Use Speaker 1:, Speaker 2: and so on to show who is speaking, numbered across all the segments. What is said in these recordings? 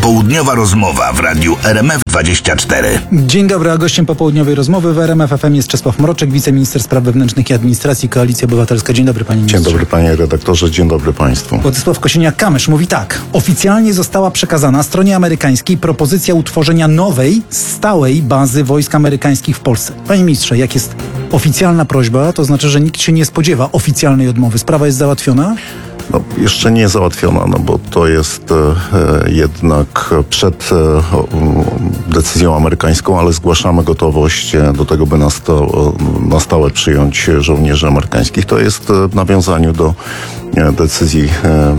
Speaker 1: Popołudniowa rozmowa w radiu RMF24.
Speaker 2: Dzień dobry, a gościem popołudniowej rozmowy w RMF FM jest Czesław Mroczek, wiceminister spraw wewnętrznych i administracji, Koalicja Obywatelska. Dzień dobry, panie ministrze.
Speaker 3: Dzień dobry, panie redaktorze, dzień dobry państwu.
Speaker 2: Władysław Kosiniak-Kamysz mówi tak. Oficjalnie została przekazana stronie amerykańskiej propozycja utworzenia nowej, stałej bazy wojsk amerykańskich w Polsce. Panie ministrze, jak jest oficjalna prośba, to znaczy, że nikt się nie spodziewa oficjalnej odmowy. Sprawa jest załatwiona?
Speaker 3: No, jeszcze nie załatwiona, no bo to jest jednak przed decyzją amerykańską, ale zgłaszamy gotowość do tego, by na stałe przyjąć żołnierzy amerykańskich. To jest w nawiązaniu do decyzji,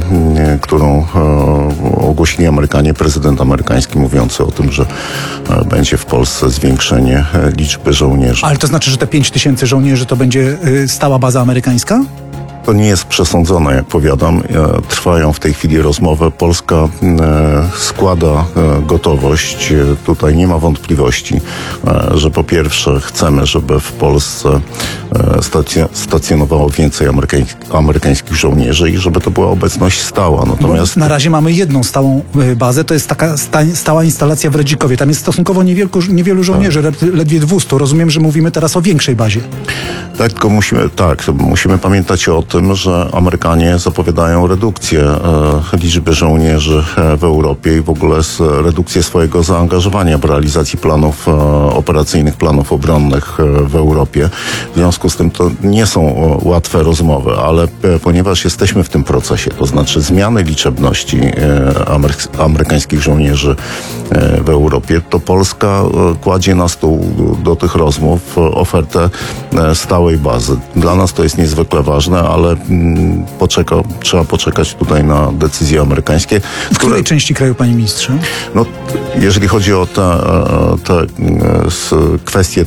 Speaker 3: którą ogłosili Amerykanie, prezydent amerykański mówiący o tym, że będzie w Polsce zwiększenie liczby żołnierzy.
Speaker 2: Ale to znaczy, że te 5000 żołnierzy to będzie stała baza amerykańska?
Speaker 3: To nie jest przesądzone, jak powiadam. Trwają w tej chwili rozmowy. Polska składa gotowość. Tutaj nie ma wątpliwości, że po pierwsze chcemy, żeby w Polsce stacjonowało więcej amerykańskich żołnierzy i żeby to była obecność stała. Natomiast
Speaker 2: na razie mamy jedną stałą bazę, to jest taka stała instalacja w Redzikowie. Tam jest stosunkowo niewielu żołnierzy, ledwie 200. Rozumiem, że mówimy teraz o większej bazie.
Speaker 3: Tak, tylko musimy pamiętać o tym, że Amerykanie zapowiadają redukcję liczby żołnierzy w Europie i w ogóle redukcję swojego zaangażowania w realizacji planów operacyjnych, planów obronnych w Europie. W związku z tym to nie są łatwe rozmowy, ale ponieważ jesteśmy w tym procesie, to znaczy zmiany liczebności amerykańskich żołnierzy w Europie, to Polska kładzie na stół do tych rozmów ofertę stałej bazy. Dla nas to jest niezwykle ważne, ale trzeba poczekać tutaj na decyzje amerykańskie.
Speaker 2: W której części kraju, panie ministrze?
Speaker 3: No, jeżeli chodzi o te kwestie,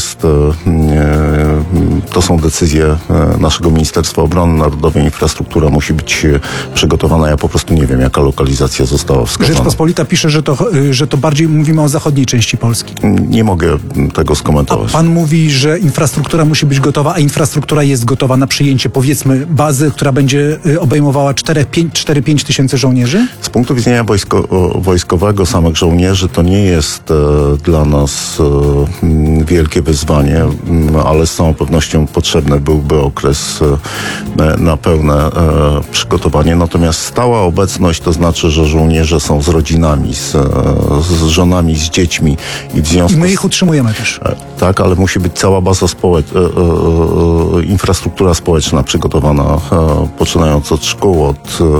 Speaker 3: to są decyzje naszego Ministerstwa Obrony Narodowej. Infrastruktura musi być przygotowana. Ja po prostu nie wiem, jaka lokalizacja została wskazana.
Speaker 2: Rzeczpospolita pisze, że to bardziej mówimy o zachodniej części Polski.
Speaker 3: Nie mogę tego skomentować.
Speaker 2: A pan mówi, że infrastruktura musi być gotowa, a infrastruktura jest gotowa na przyjęcie, powiedzmy, bazy, która będzie obejmowała 4-5 tysięcy żołnierzy?
Speaker 3: Z punktu widzenia wojskowego samych żołnierzy to nie jest dla nas wielkie wyzwanie, ale z całą pewnością potrzebny byłby okres na pełne przygotowanie. Natomiast stała obecność to znaczy, że żołnierze są z rodzinami, z żonami, z dziećmi i w związku
Speaker 2: I my ich utrzymujemy też.
Speaker 3: Tak, ale musi być cała baza infrastruktura społeczna przygotowana, poczynając od szkół,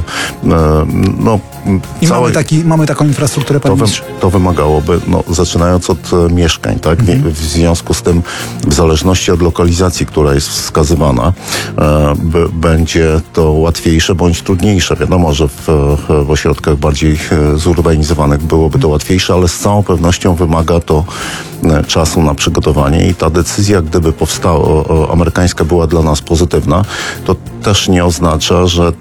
Speaker 2: I mamy taką infrastrukturę, panie ministrze.
Speaker 3: To wymagałoby, zaczynając od mieszkań, tak? W związku z tym, w zależności od lokalizacji, która jest wskazywana, będzie to łatwiejsze bądź trudniejsze. Wiadomo, że w ośrodkach bardziej zurbanizowanych byłoby to łatwiejsze, ale z całą pewnością wymaga to czasu na przygotowanie i ta decyzja, gdyby amerykańska była dla nas pozytywna, to też nie oznacza, że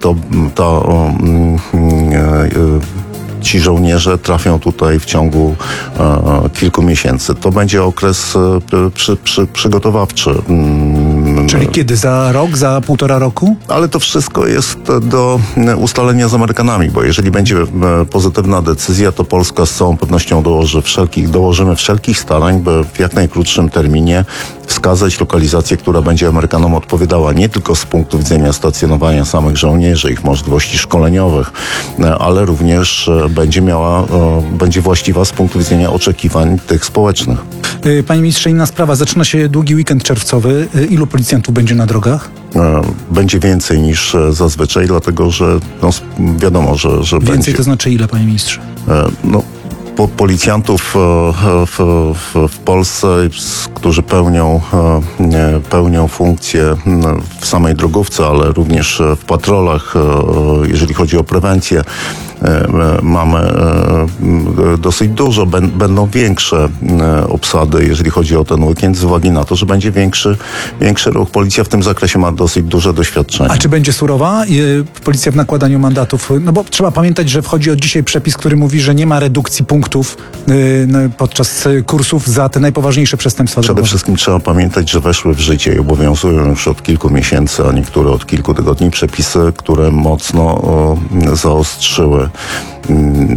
Speaker 3: ci żołnierze trafią tutaj w ciągu kilku miesięcy. To będzie okres przygotowawczy.
Speaker 2: Czyli kiedy? Za rok? Za 1,5 roku?
Speaker 3: Ale to wszystko jest do ustalenia z Amerykanami, bo jeżeli będzie pozytywna decyzja, to Polska z całą pewnością dołożymy wszelkich starań, by w jak najkrótszym terminie wskazać lokalizację, która będzie Amerykanom odpowiadała nie tylko z punktu widzenia stacjonowania samych żołnierzy, ich możliwości szkoleniowych, ale również będzie właściwa z punktu widzenia oczekiwań tych społecznych.
Speaker 2: Panie ministrze, inna sprawa. Zaczyna się długi weekend czerwcowy. Ilu policjantów będzie na drogach?
Speaker 3: Będzie więcej niż zazwyczaj, dlatego że wiadomo, że
Speaker 2: więcej
Speaker 3: będzie.
Speaker 2: To znaczy ile, panie ministrze?
Speaker 3: Policjantów w Polsce, którzy pełnią funkcje w samej drogówce, ale również w patrolach, jeżeli chodzi o prewencję, mamy dosyć dużo. Będą większe obsady, jeżeli chodzi o ten weekend, z uwagi na to, że będzie większy ruch. Policja w tym zakresie ma dosyć duże doświadczenie.
Speaker 2: A czy będzie surowa policja w nakładaniu mandatów? No bo trzeba pamiętać, że wchodzi od dzisiaj przepis, który mówi, że nie ma redukcji punktów podczas kursów za te najpoważniejsze przestępstwa drogowe.
Speaker 3: Przede wszystkim trzeba pamiętać, że weszły w życie i obowiązują już od kilku miesięcy, a niektóre od kilku tygodni przepisy, które mocno zaostrzyły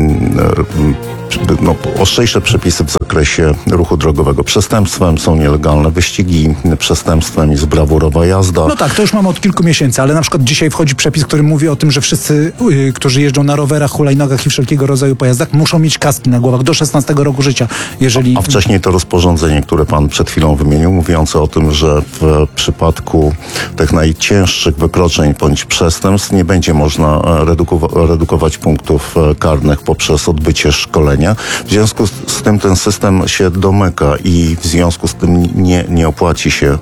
Speaker 3: ostrzejsze przepisy w zakresie ruchu drogowego. Przestępstwem są nielegalne wyścigi, przestępstwem jest brawurowa jazda.
Speaker 2: No tak, to już mamy od kilku miesięcy, ale na przykład dzisiaj wchodzi przepis, który mówi o tym, że wszyscy, którzy jeżdżą na rowerach, hulajnogach i wszelkiego rodzaju pojazdach, muszą mieć kaski na głowach do 16 roku życia, jeżeli...
Speaker 3: A wcześniej to rozporządzenie, które pan przed chwilą wymienił, mówiące o tym, że w przypadku tych najcięższych wykroczeń bądź przestępstw nie będzie można redukować punktów karnych poprzez odbycie szkolenia. W związku z tym ten system się domyka i w związku z tym nie opłaci się,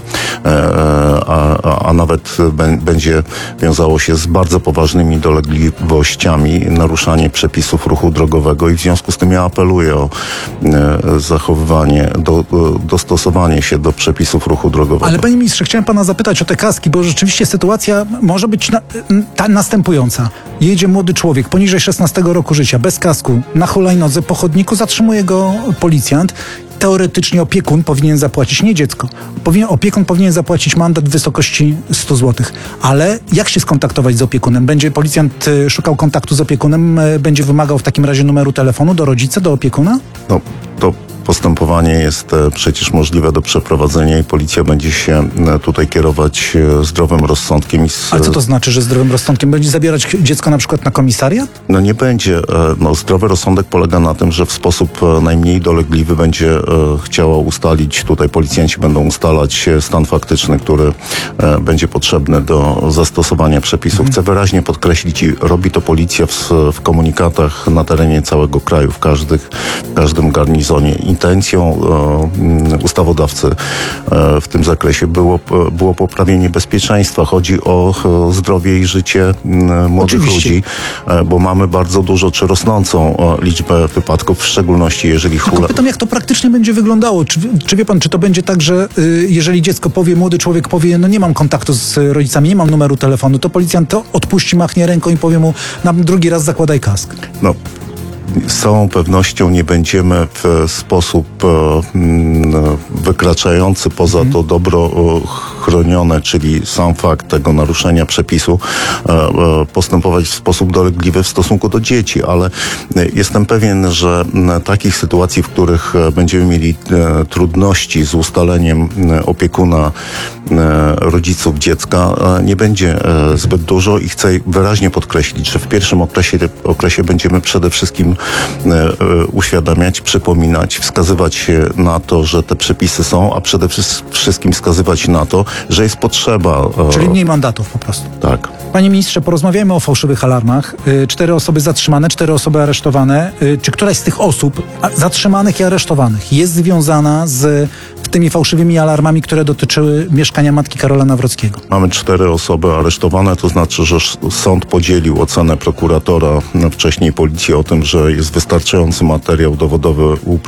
Speaker 3: a nawet będzie wiązało się z bardzo poważnymi dolegliwościami naruszanie przepisów ruchu drogowego i w związku z tym ja apeluję o zachowywanie, dostosowanie się do przepisów ruchu drogowego.
Speaker 2: Ale panie ministrze, chciałem pana zapytać o te kaski, bo rzeczywiście sytuacja może być następująca. Jedzie młody człowiek poniżej 16 roku życia, bez kasku, na hulajnodze, po chodniku, zatrzymuje go policjant. Teoretycznie opiekun powinien zapłacić, nie dziecko. Opiekun powinien zapłacić mandat w wysokości 100 zł. Ale jak się skontaktować z opiekunem? Będzie policjant szukał kontaktu z opiekunem? Będzie wymagał w takim razie numeru telefonu do rodzica, do opiekuna?
Speaker 3: No, to postępowanie jest przecież możliwe do przeprowadzenia i policja będzie się tutaj kierować zdrowym rozsądkiem.
Speaker 2: Ale co to znaczy, że zdrowym rozsądkiem? Będzie zabierać dziecko na przykład na komisariat?
Speaker 3: No nie będzie. Zdrowy rozsądek polega na tym, że w sposób najmniej dolegliwy będzie chciała ustalić, tutaj policjanci będą ustalać stan faktyczny, który będzie potrzebny do zastosowania przepisów. Chcę wyraźnie podkreślić i robi to policja w komunikatach na terenie całego kraju, w każdym garnizonie. Intencją ustawodawcy w tym zakresie było poprawienie bezpieczeństwa. Chodzi o zdrowie i życie młodych ludzi, bo mamy bardzo dużo, czy rosnącą liczbę wypadków, w szczególności jeżeli...
Speaker 2: Tylko pytam, jak to praktycznie będzie wyglądało. Czy wie pan, czy to będzie tak, że jeżeli dziecko powie, młody człowiek powie, no nie mam kontaktu z rodzicami, nie mam numeru telefonu, to policjant to odpuści, machnie ręką i powie mu, na drugi raz zakładaj kask.
Speaker 3: No. Z całą pewnością nie będziemy w sposób wykraczający poza to dobro chronione, czyli sam fakt tego naruszenia przepisu, postępować w sposób dolegliwy w stosunku do dzieci, ale jestem pewien, że takich sytuacji, w których będziemy mieli trudności z ustaleniem opiekuna rodziców dziecka, nie będzie zbyt dużo i chcę wyraźnie podkreślić, że w pierwszym okresie będziemy przede wszystkim uświadamiać, przypominać, wskazywać na to, że te przepisy są, a przede wszystkim wskazywać na to, że jest potrzeba.
Speaker 2: Czyli mniej mandatów po prostu.
Speaker 3: Tak.
Speaker 2: Panie ministrze, porozmawiajmy o fałszywych alarmach. 4 osoby zatrzymane, 4 osoby aresztowane. Czy któraś z tych osób zatrzymanych i aresztowanych jest związana z tymi fałszywymi alarmami, które dotyczyły mieszkania matki Karola Nawrockiego?
Speaker 3: Mamy 4 osoby aresztowane, to znaczy, że sąd podzielił ocenę prokuratora, wcześniej policji o tym, że jest wystarczający materiał dowodowy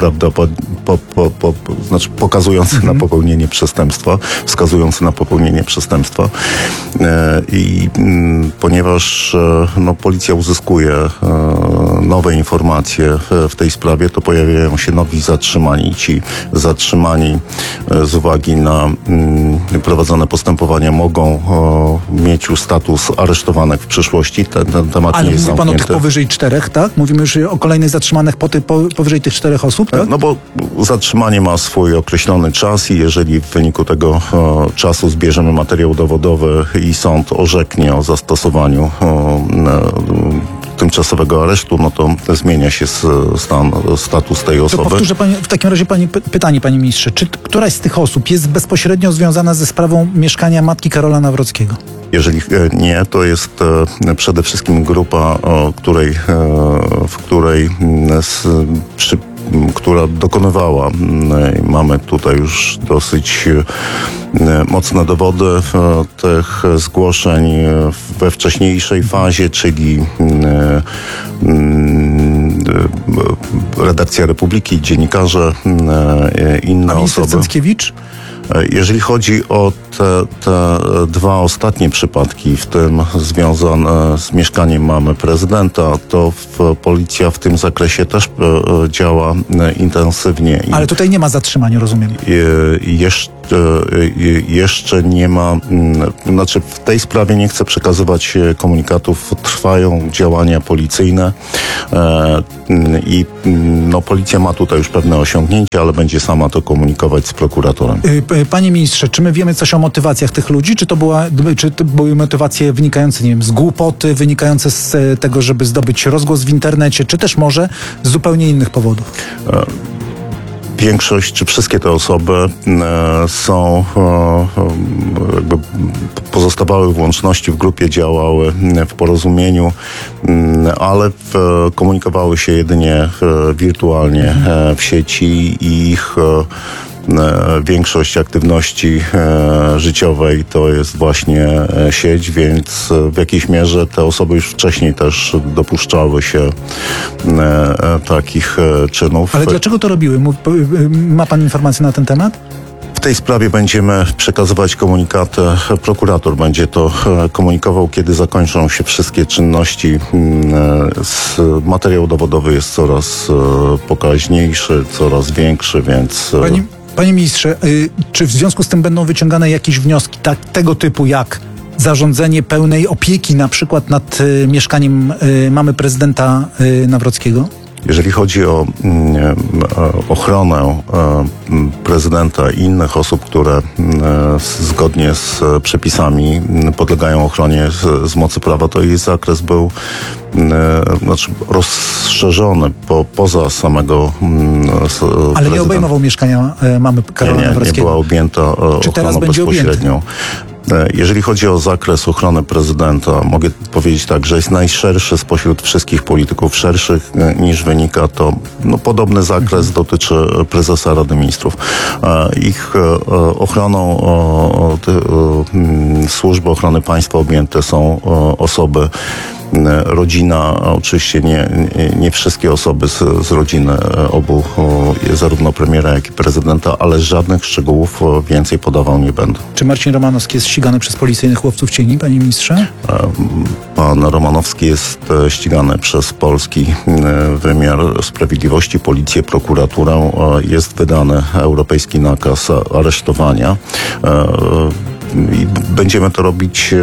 Speaker 3: pokazujący na popełnienie przestępstwa, wskazujący na popełnienie przestępstwa. I ponieważ policja uzyskuje nowe informacje w tej sprawie, to pojawiają się nowi zatrzymani. Ci zatrzymani z uwagi na prowadzone postępowania mogą mieć już status aresztowanych w przyszłości. Ten temat
Speaker 2: ale
Speaker 3: nie jest
Speaker 2: mówi pan o tych
Speaker 3: zamknięty.
Speaker 2: powyżej 4, tak? Mówimy już o kolejnych zatrzymanych powyżej tych 4 osób, tak?
Speaker 3: No bo zatrzymanie ma swój określony czas i jeżeli w wyniku tego czasu zbierzemy materiał dowodowy i sąd orzeknie o zastosowaniu tymczasowego aresztu, no to zmienia się status tej osoby.
Speaker 2: To powtórzę w takim razie pytanie, panie ministrze. Czy któraś z tych osób jest bezpośrednio związana ze sprawą mieszkania matki Karola Nawrockiego?
Speaker 3: Jeżeli nie, to jest przede wszystkim grupa, która dokonywała. Mamy tutaj już dosyć mocne dowody tych zgłoszeń we wcześniejszej fazie, czyli redakcja Republiki, dziennikarze, inne
Speaker 2: A minister
Speaker 3: osoby.
Speaker 2: Cęckiewicz?
Speaker 3: Jeżeli chodzi o te dwa ostatnie przypadki, w tym związane z mieszkaniem mamy prezydenta, to policja w tym zakresie też działa intensywnie.
Speaker 2: Ale tutaj nie ma zatrzymań, rozumiem.
Speaker 3: Jeszcze nie ma, znaczy w tej sprawie nie chcę przekazywać komunikatów, trwają działania policyjne i policja ma tutaj już pewne osiągnięcia, ale będzie sama to komunikować z prokuratorem.
Speaker 2: Panie ministrze, czy my wiemy coś o motywacjach tych ludzi? Czy to były motywacje wynikające, nie wiem, z głupoty, wynikające z tego, żeby zdobyć rozgłos w internecie, czy też może z zupełnie innych powodów?
Speaker 3: Większość, czy wszystkie te osoby są, jakby pozostawały w łączności, w grupie, działały w porozumieniu, ale komunikowały się jedynie wirtualnie w sieci i ich większość aktywności życiowej to jest właśnie sieć, więc w jakiejś mierze te osoby już wcześniej też dopuszczały się takich czynów.
Speaker 2: Ale dlaczego to robiły? Ma pan informacje na ten temat?
Speaker 3: W tej sprawie będziemy przekazywać komunikaty. Prokurator będzie to komunikował, kiedy zakończą się wszystkie czynności. Materiał dowodowy jest coraz pokaźniejszy, coraz większy, więc...
Speaker 2: Panie ministrze, czy w związku z tym będą wyciągane jakieś wnioski tego typu jak zarządzenie pełnej opieki na przykład nad mieszkaniem mamy prezydenta Nawrockiego?
Speaker 3: Jeżeli chodzi o ochronę prezydenta i innych osób, które zgodnie z przepisami podlegają ochronie z mocy prawa, to jej zakres był rozszerzony poza samego
Speaker 2: Ale nie obejmował mieszkania mamy Karola Nawrockiego?
Speaker 3: Nie była objęta ochroną bezpośrednią. Jeżeli chodzi o zakres ochrony prezydenta, mogę powiedzieć tak, że jest najszerszy spośród wszystkich polityków, szerszych niż wynika to. Podobny zakres dotyczy prezesa Rady Ministrów. Ich ochroną służby ochrony państwa objęte są osoby, rodzina, oczywiście nie wszystkie osoby z rodziny obu, zarówno premiera, jak i prezydenta, ale żadnych szczegółów więcej podawał nie będę.
Speaker 2: Czy Marcin Romanowski jest ścigany przez policyjnych łowców cieni, panie ministrze?
Speaker 3: Pan Romanowski jest ścigany przez polski wymiar sprawiedliwości, policję, prokuraturę. Jest wydany europejski nakaz aresztowania. I będziemy to robić,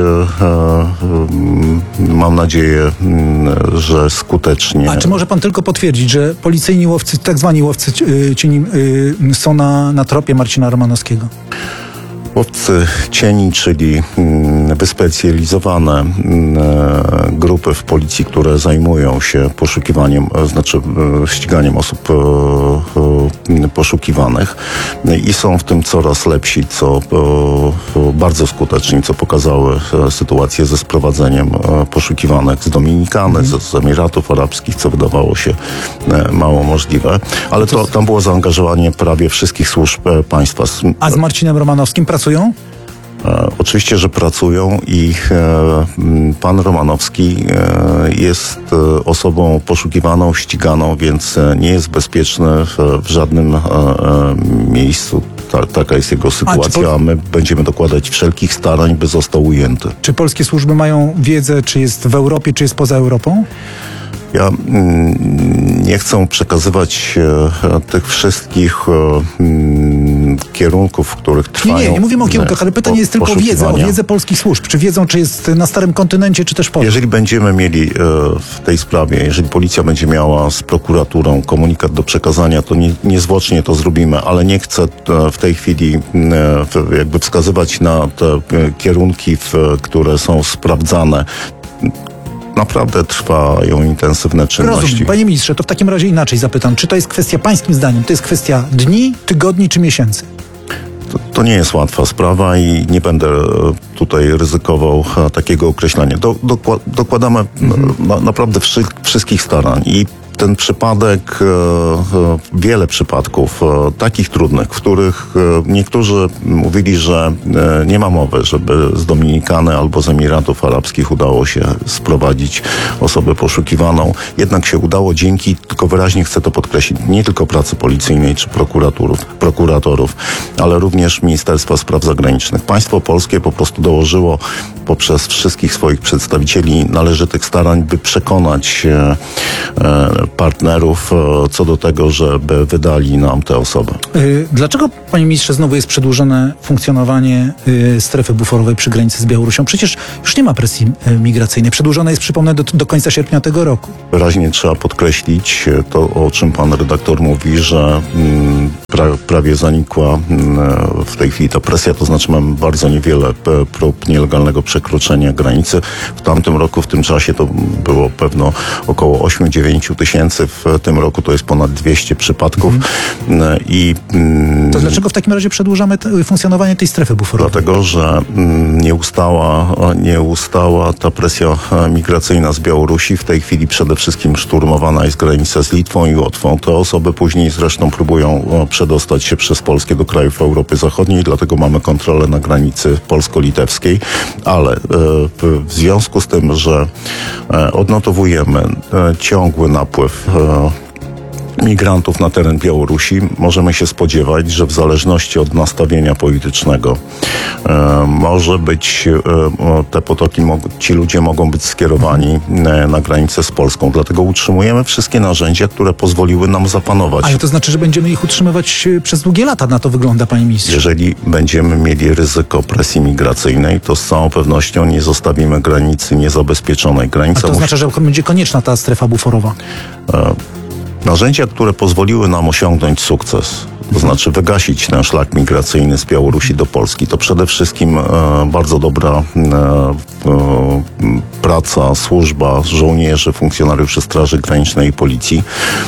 Speaker 3: mam nadzieję, że skutecznie.
Speaker 2: A czy może pan tylko potwierdzić, że policyjni łowcy, tak zwani łowcy cieni są na tropie Marcina Romanowskiego?
Speaker 3: Łowcy cieni, czyli wyspecjalizowane grupy w policji, które zajmują się poszukiwaniem, ściganiem osób poszukiwanych i są w tym coraz lepsi, bardzo skuteczni, co pokazały sytuacje ze sprowadzeniem poszukiwanych z Dominikany, z Emiratów Arabskich, co wydawało się mało możliwe, ale tam było zaangażowanie prawie wszystkich służb państwa.
Speaker 2: A z Marcinem Romanowskim pracują?
Speaker 3: Oczywiście, że pracują i pan Romanowski jest osobą poszukiwaną, ściganą, więc nie jest bezpieczny w żadnym miejscu. Taka jest jego sytuacja, a my będziemy dokładać wszelkich starań, by został ujęty.
Speaker 2: Czy polskie służby mają wiedzę, czy jest w Europie, czy jest poza Europą?
Speaker 3: Ja nie chcę przekazywać tych wszystkich kierunków, w których trwają.
Speaker 2: Nie mówimy o kierunkach, ale pytanie jest tylko o wiedzę polskich służb. Czy wiedzą, czy jest na Starym Kontynencie, czy też poza?
Speaker 3: Jeżeli będziemy mieli w tej sprawie, jeżeli policja będzie miała z prokuraturą komunikat do przekazania, to niezwłocznie to zrobimy, ale nie chcę w tej chwili jakby wskazywać na te kierunki, które są sprawdzane. Naprawdę trwają intensywne czynności.
Speaker 2: Rozumiem. Panie ministrze, to w takim razie inaczej zapytam. Czy to jest kwestia, pańskim zdaniem, to jest kwestia dni, tygodni czy miesięcy?
Speaker 3: To nie jest łatwa sprawa i nie będę tutaj ryzykował takiego określenia. Dokładamy naprawdę wszystkich starań i ten przypadek, wiele przypadków takich trudnych, w których niektórzy mówili, że nie ma mowy, żeby z Dominikany albo z Emiratów Arabskich udało się sprowadzić osobę poszukiwaną. Jednak się udało dzięki, tylko wyraźnie chcę to podkreślić, nie tylko pracy policyjnej czy prokuratorów, ale również Ministerstwa Spraw Zagranicznych. Państwo polskie po prostu dołożyło poprzez wszystkich swoich przedstawicieli należytych starań, by przekonać partnerów co do tego, żeby wydali nam te osoby.
Speaker 2: Dlaczego, panie ministrze, znowu jest przedłużone funkcjonowanie strefy buforowej przy granicy z Białorusią? Przecież już nie ma presji migracyjnej. Przedłużone jest, przypomnę, do końca sierpnia tego roku.
Speaker 3: Wyraźnie trzeba podkreślić to, o czym pan redaktor mówi, że prawie zanikła w tej chwili ta presja, to znaczy mamy bardzo niewiele prób nielegalnego przekroczenia granicy. W tamtym roku, w tym czasie to było pewno około 8-9 tysięcy, w tym roku to jest ponad 200 przypadków.
Speaker 2: To dlaczego w takim razie przedłużamy funkcjonowanie tej strefy buforowej?
Speaker 3: Dlatego, że nie ustała ta presja migracyjna z Białorusi. W tej chwili przede wszystkim szturmowana jest granica z Litwą i Łotwą. Te osoby później zresztą próbują przedostać się przez Polskę do krajów Europy Zachodniej, dlatego mamy kontrolę na granicy polsko-litewskiej, ale w związku z tym, że odnotowujemy ciągły napływ migrantów na teren Białorusi, możemy się spodziewać, że w zależności od nastawienia politycznego może być te potoki, ci ludzie mogą być skierowani na granicę z Polską. Dlatego utrzymujemy wszystkie narzędzia, które pozwoliły nam zapanować.
Speaker 2: Ale to znaczy, że będziemy ich utrzymywać przez długie lata, na to wygląda, panie ministrze.
Speaker 3: Jeżeli będziemy mieli ryzyko presji migracyjnej, to z całą pewnością nie zostawimy granicy niezabezpieczonej.
Speaker 2: A to oznacza, że będzie konieczna ta strefa buforowa?
Speaker 3: Narzędzia, które pozwoliły nam osiągnąć sukces, to znaczy wygasić ten szlak migracyjny z Białorusi do Polski, to przede wszystkim bardzo dobra praca, służba żołnierzy, funkcjonariuszy Straży Granicznej i Policji,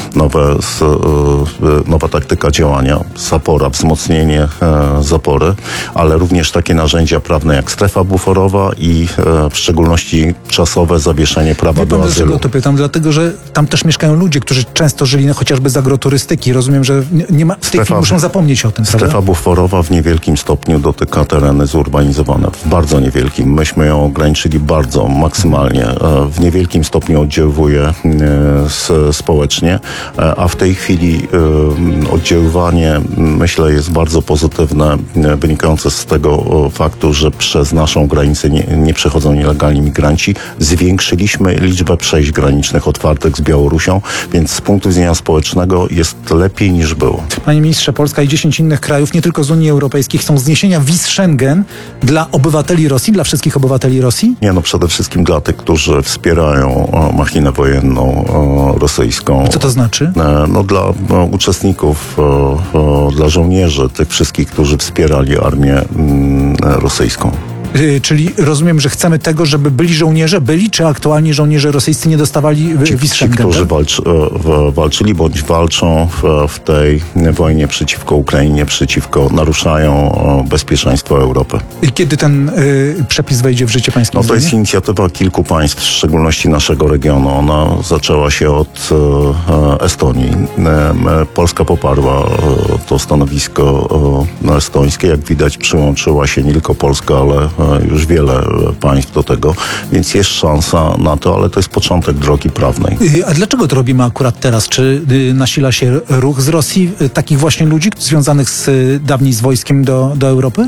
Speaker 3: nowa taktyka działania, zapora, wzmocnienie zapory, ale również takie narzędzia prawne jak strefa buforowa i w szczególności czasowe zawieszenie prawa do azylu.
Speaker 2: Dlaczego to pytam? Dlatego, że tam też mieszkają ludzie, którzy często żyli chociażby z agroturystyki. Rozumiem, że nie ma, w tej chwili muszą zapomnieć o tym, prawda?
Speaker 3: Strefa buforowa w niewielkim stopniu dotyka tereny zurbanizowane. W bardzo niewielkim. Myśmy ją ograniczyli bardzo, maksymalnie. W niewielkim stopniu oddziałuje społecznie, a w tej chwili oddziaływanie, myślę, jest bardzo pozytywne, wynikające z tego faktu, że przez naszą granicę nie przechodzą nielegalni migranci. Zwiększyliśmy liczbę przejść granicznych otwartych z Białorusią, więc z punktu widzenia społecznego jest lepiej niż było.
Speaker 2: Panie ministrze, Polska i 10 innych krajów, nie tylko z Unii Europejskiej, chcą zniesienia wiz Schengen dla obywateli Rosji, dla wszystkich obywateli Rosji?
Speaker 3: Nie, przede wszystkim dla tych, którzy wspierają machinę wojenną rosyjską.
Speaker 2: Co to znaczy?
Speaker 3: Dla uczestników, dla żołnierzy, tych wszystkich, którzy wspierali armię rosyjską.
Speaker 2: Czyli rozumiem, że chcemy tego, żeby byli żołnierze, czy aktualnie żołnierze rosyjscy nie dostawali wiz Schengen?
Speaker 3: Ci, którzy walczyli bądź walczą w tej wojnie przeciwko Ukrainie, naruszają bezpieczeństwo Europy.
Speaker 2: I kiedy ten przepis wejdzie w życie, pańskim zdaniem?
Speaker 3: To jest inicjatywa kilku państw, w szczególności naszego regionu. Ona zaczęła się od Estonii. Polska poparła to stanowisko estońskie. Jak widać, przyłączyła się nie tylko Polska, ale już wiele państw do tego, więc jest szansa na to, ale to jest początek drogi prawnej.
Speaker 2: A dlaczego to robimy akurat teraz? Czy nasila się ruch z Rosji takich właśnie ludzi związanych dawniej z wojskiem do Europy?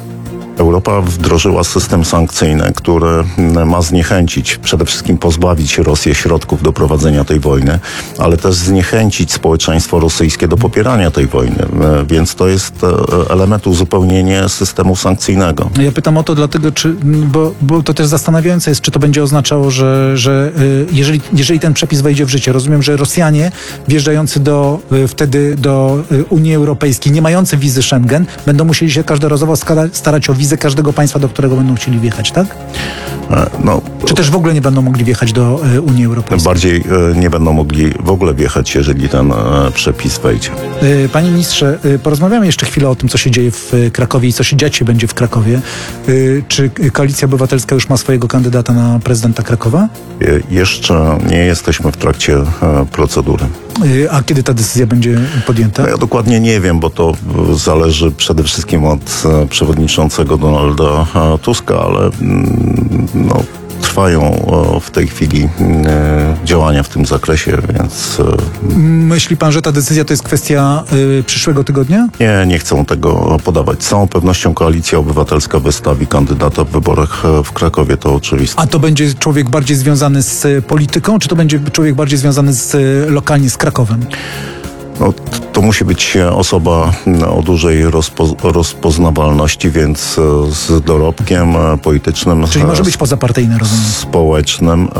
Speaker 3: Europa wdrożyła system sankcyjny, który ma zniechęcić, przede wszystkim pozbawić Rosję środków do prowadzenia tej wojny, ale też zniechęcić społeczeństwo rosyjskie do popierania tej wojny. Więc to jest element uzupełnienia systemu sankcyjnego.
Speaker 2: Ja pytam o to dlatego, bo to też zastanawiające jest, czy to będzie oznaczało, że jeżeli ten przepis wejdzie w życie, rozumiem, że Rosjanie wjeżdżający wtedy do Unii Europejskiej, nie mający wizy Schengen, będą musieli się każdorazowo starać o wizę wizę każdego państwa, do którego będą chcieli wjechać, tak?
Speaker 3: No,
Speaker 2: Czy też w ogóle nie będą mogli wjechać do Unii Europejskiej?
Speaker 3: bardziej nie będą mogli w ogóle wjechać, jeżeli ten przepis wejdzie.
Speaker 2: Panie ministrze, porozmawiamy jeszcze chwilę o tym, co się dzieje w Krakowie i co się dziać się będzie w Krakowie. Czy Koalicja Obywatelska już ma swojego kandydata na prezydenta Krakowa?
Speaker 3: Jeszcze nie jesteśmy w trakcie procedury.
Speaker 2: A kiedy ta decyzja będzie podjęta?
Speaker 3: No ja dokładnie nie wiem, bo to zależy przede wszystkim od przewodniczącego Donalda Tuska, ale no, trwają w tej chwili działania w tym zakresie, więc
Speaker 2: Myśli pan, że ta decyzja to jest kwestia przyszłego tygodnia?
Speaker 3: nie chcę tego podawać. Z całą pewnością Koalicja Obywatelska wystawi kandydata w wyborach w Krakowie, to oczywiste.
Speaker 2: A to będzie człowiek bardziej związany z polityką, czy to będzie człowiek bardziej związany lokalnie z Krakowem?
Speaker 3: No, to musi być osoba o dużej rozpoznawalności, więc z dorobkiem politycznym,
Speaker 2: Czyli może być pozapartyjny, rozumiem.
Speaker 3: społecznym,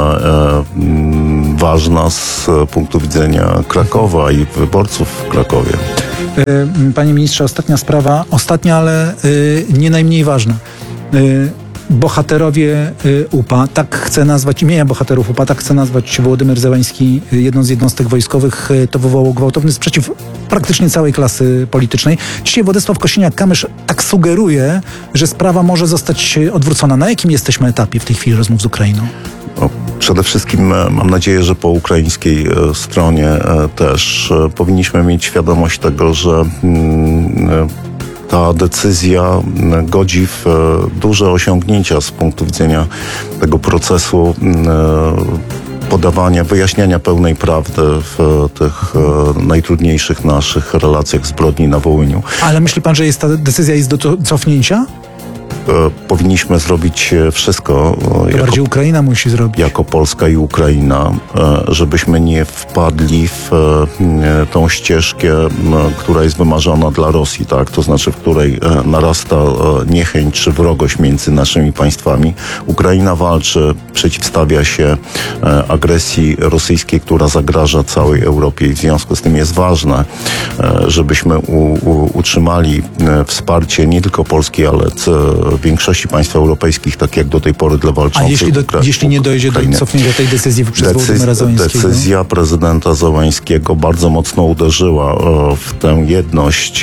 Speaker 3: ważna z punktu widzenia Krakowa i wyborców w Krakowie.
Speaker 2: Panie ministrze, ostatnia sprawa, ale nie najmniej ważna. Bohaterowie UPA, tak chcę nazwać, imienia bohaterów UPA, tak chce nazwać Wołodymyr Zełański, jedną z jednostek wojskowych. To wywołało gwałtowny sprzeciw praktycznie całej klasy politycznej. Dzisiaj Władysław Kosiniak-Kamysz tak sugeruje, że sprawa może zostać odwrócona. Na jakim jesteśmy etapie w tej chwili rozmów z Ukrainą?
Speaker 3: No, przede wszystkim mam nadzieję, że po ukraińskiej stronie też powinniśmy mieć świadomość tego, że ta decyzja godzi w duże osiągnięcia z punktu widzenia tego procesu podawania, wyjaśniania pełnej prawdy w tych najtrudniejszych naszych relacjach zbrodni na Wołyniu.
Speaker 2: Ale myśli pan, że ta decyzja jest do cofnięcia?
Speaker 3: Powinniśmy zrobić wszystko
Speaker 2: To bardziej Ukraina musi zrobić.
Speaker 3: jako Polska i Ukraina, żebyśmy nie wpadli w tą ścieżkę, która jest wymarzona dla Rosji, tak? To znaczy, w której narasta niechęć czy wrogość między naszymi państwami. Ukraina walczy, przeciwstawia się agresji rosyjskiej, która zagraża całej Europie i w związku z tym jest ważne, żebyśmy utrzymali wsparcie nie tylko Polski, ale większości państw europejskich, tak jak do tej pory dla walczących.
Speaker 2: A jeśli nie dojdzie do cofnięcia tej decyzji przez Wołodymyra Zełańskiego?
Speaker 3: Decyzja prezydenta Zełańskiego bardzo mocno uderzyła w tę jedność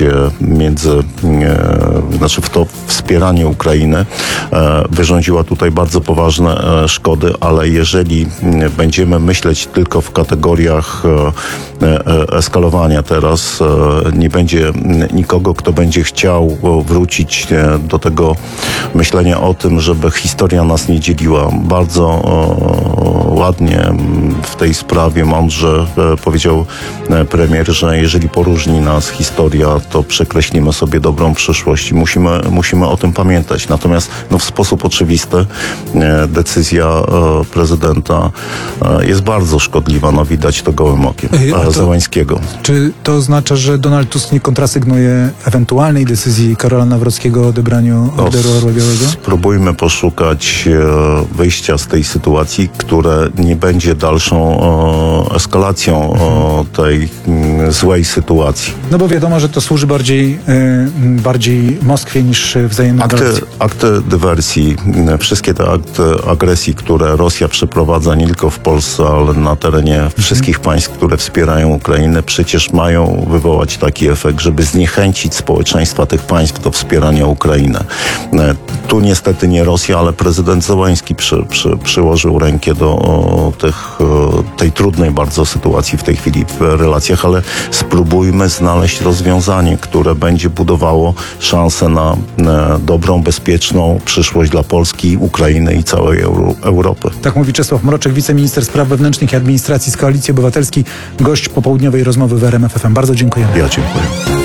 Speaker 3: w to wspieranie Ukrainy. Wyrządziła tutaj bardzo poważne szkody, ale jeżeli będziemy myśleć tylko w kategoriach eskalowania teraz, nie będzie nikogo, kto będzie chciał wrócić do tego myślenia o tym, żeby historia nas nie dzieliła. Bardzo ładnie w tej sprawie mądrze powiedział premier, że jeżeli poróżni nas historia, to przekreślimy sobie dobrą przyszłość i musimy o tym pamiętać. Natomiast w sposób oczywisty decyzja prezydenta jest bardzo szkodliwa. Widać to gołym okiem. Zełańskiego.
Speaker 2: Czy to oznacza, że Donald Tusk nie kontrasygnuje ewentualnej decyzji Karola Nawrockiego o odebraniu Orderu Orła Białego?
Speaker 3: Spróbujmy poszukać wyjścia z tej sytuacji, które nie będzie dalszą eskalacją tej złej sytuacji.
Speaker 2: No bo wiadomo, że to służy bardziej Moskwie niż wzajemnej
Speaker 3: Akty dywersji, wszystkie te akty agresji, które Rosja przeprowadza nie tylko w Polsce, ale na terenie wszystkich państw, które wspierają Ukrainę, przecież mają wywołać taki efekt, żeby zniechęcić społeczeństwa tych państw do wspierania Ukrainy. Tu niestety nie Rosja, ale prezydent Zełański przyłożył rękę do tej trudnej bardzo sytuacji w tej chwili w relacjach, ale spróbujmy znaleźć rozwiązanie, które będzie budowało szansę na dobrą, bezpieczną przyszłość dla Polski, Ukrainy i całej Europy.
Speaker 2: Tak mówi Czesław Mroczek, wiceminister spraw wewnętrznych i administracji z Koalicji Obywatelskiej, gość popołudniowej rozmowy w RMF FM. Bardzo dziękujemy.
Speaker 3: Ja dziękuję.